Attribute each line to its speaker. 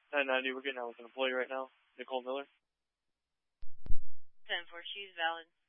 Speaker 1: 990, we're getting out with an employee right now. Nicole Miller.
Speaker 2: 10-4, she's valid.